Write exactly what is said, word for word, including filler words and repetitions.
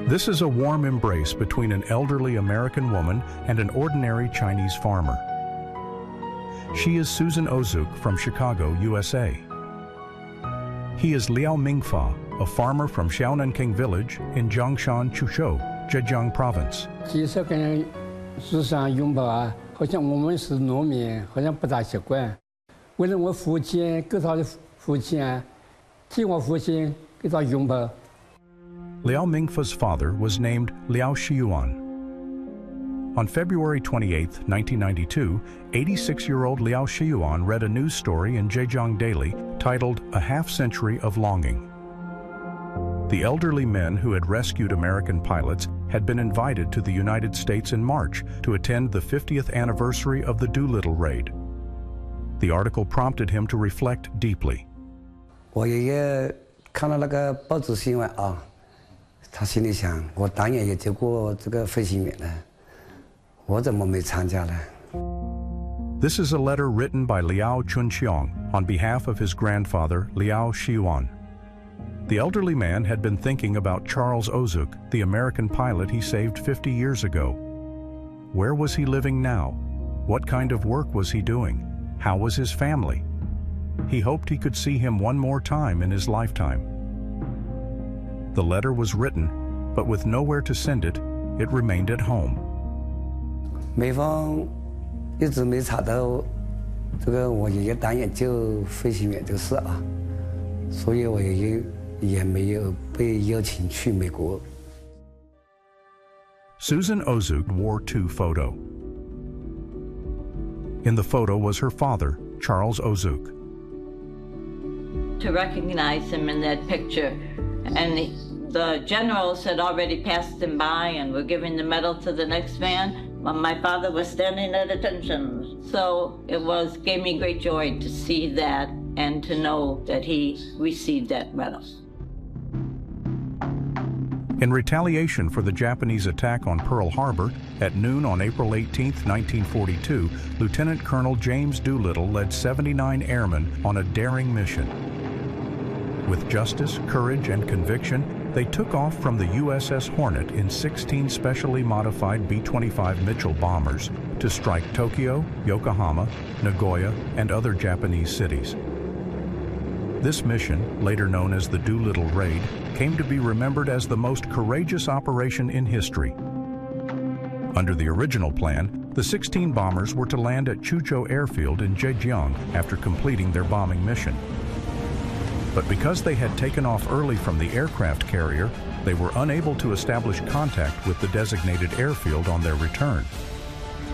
This is a warm embrace between an elderly American woman and an ordinary Chinese farmer. She is Susan Ozuk from Chicago, U S A. He is Liao Mingfa, a farmer from Xiaonanking Village in Jiangshan Chuzhou, Zhejiang Province. 介绍跟人世上拥抱啊，好像我们是农民，好像不大习惯。为了我父亲，给他的父亲啊，替我父亲给他拥抱。 Liao Mingfa's father was named Liao Shiyuan. On February twenty-eighth, nineteen ninety-two, eighty-six-year-old Liao Shiyuan read a news story in Zhejiang Daily titled A Half Century of Longing. The elderly men who had rescued American pilots had been invited to the United States in March to attend the fiftieth anniversary of the Doolittle raid. The article prompted him to reflect deeply. 我爷爷看到那个报纸新闻啊，他心里想：我当年也做过这个飞行员呢，我怎么没参加呢？ This is a letter written by Liao Chunqiang on behalf of his grandfather, Liao Shiyuan. The elderly man had been thinking about Charles Ozuk, the American pilot he saved fifty years ago. Where was he living now? What kind of work was he doing? How was his family? He hoped he could see him one more time in his lifetime. The letter was written, but with nowhere to send it, it remained at home. 美方一直没查到这个我爷爷当年就飞行员这个事啊，所以我爷爷也没有被邀请去美国。 Susan Ozuk wore two photo. In the photo was her father, Charles Ozuk. To recognize him in that picture, and the, the generals had already passed him by and were giving the medal to the next man. But my father was standing at attention, so it was gave me great joy to see that and to know that he received that medal. In retaliation for the Japanese attack on Pearl Harbor, at noon on April eighteenth, nineteen forty-two, Lieutenant Colonel James Doolittle led seventy-nine airmen on a daring mission. With justice, courage, and conviction, they took off from the U S S Hornet in sixteen specially modified B twenty-five Mitchell bombers to strike Tokyo, Yokohama, Nagoya, and other Japanese cities. This mission, later known as the Doolittle Raid, came to be remembered as the most courageous operation in history. Under the original plan, the sixteen bombers were to land at Chuzhou Airfield in Zhejiang after completing their bombing mission. But because they had taken off early from the aircraft carrier, they were unable to establish contact with the designated airfield on their return.